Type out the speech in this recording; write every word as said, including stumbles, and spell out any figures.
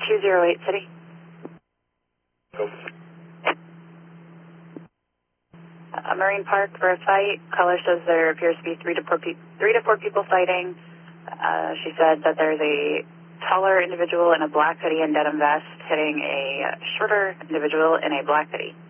two zero eight City. Go. Uh, Marine Park, verify. Caller says there appears to be three to four, pe three to four people sighting. Uh, she said that there's a taller individual in a black hoodie and denim vest hitting a shorter individual in a black hoodie.